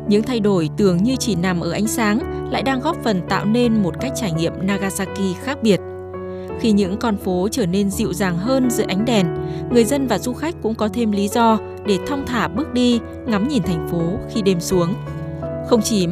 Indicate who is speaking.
Speaker 1: Những thay đổi tưởng như chỉ nằm ở ánh sáng lại đang góp phần tạo nên một cách trải nghiệm Nagasaki khác biệt. Khi những con phố trở nên dịu dàng hơn dưới ánh đèn, người dân và du khách cũng có thêm lý do để thong thả bước đi, ngắm nhìn thành phố khi đêm xuống. Không chỉ